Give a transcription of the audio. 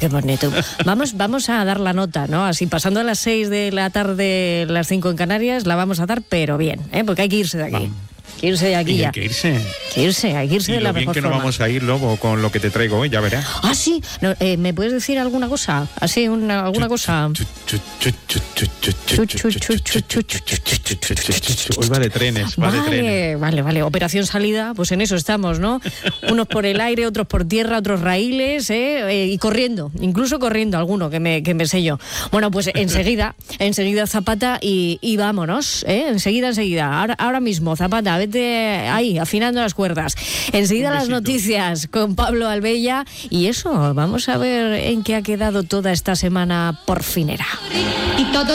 qué bonito. Vamos a dar la nota, ¿no? Así pasando a las 6 de la tarde, las 5 en Canarias, la vamos a dar, pero bien, porque hay que irse de aquí. Vamos. Que irse de aquí y ya. hay que irse. Hay que irse de la mejor que forma. nos vamos a ir, Lobo, con lo que te traigo hoy, ya verás. Ah, sí. No, ¿me puedes decir alguna cosa? Así, alguna cosa. Hoy va de trenes, va de trenes. Vale. Operación salida, pues en eso estamos, ¿no? Unos por el aire, otros por tierra, otros raíles, y corriendo, incluso corriendo alguno, que me sé yo. Bueno, pues enseguida Zapata y vámonos, enseguida. Ahora mismo, Zapata, vete ahí, afinando las cuerdas. Enseguida las noticias con Pablo Albella y eso, vamos a ver en qué ha quedado toda esta semana porfinera. Y todo